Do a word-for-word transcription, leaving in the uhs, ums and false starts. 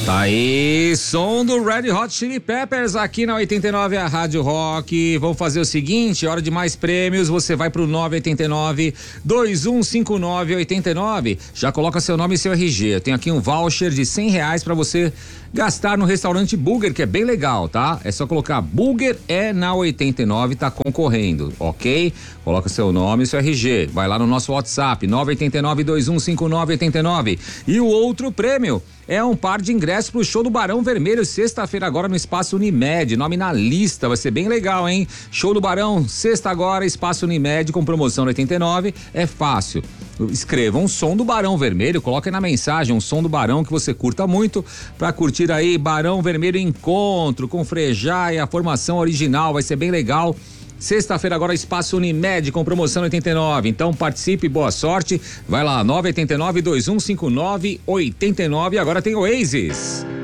Tá aí, som do Red Hot Chili Peppers aqui na oitenta e nove, a Rádio Rock. Vamos fazer o seguinte, hora de mais prêmios, você vai pro nove oito nove, dois um cinco nove, oito nove, já coloca seu nome e seu R G. Eu tenho aqui um voucher de cem reais pra você gastar no restaurante Burger, que é bem legal, tá? É só colocar Burger é na oitenta e nove, tá concorrendo, ok? Coloca seu nome e seu R G, vai lá no nosso WhatsApp, nove oito nove, dois um cinco nove, oito nove. E o outro prêmio é um par de ingressos pro show do Barão Vermelho, sexta-feira agora no Espaço Unimed, nome na lista, vai ser bem legal, hein? Show do Barão, sexta agora, Espaço Unimed com promoção no oitenta e nove, é fácil. Escreva um som do Barão Vermelho, coloque na mensagem um som do Barão que você curta muito, pra curtir aí Barão Vermelho Encontro com Frejá e a formação original, vai ser bem legal. Sexta-feira agora Espaço Unimed com promoção oitenta e nove, então participe, boa sorte, vai lá, nove oito nove, dois um cinco nove, oito nove, agora tem o Oasis.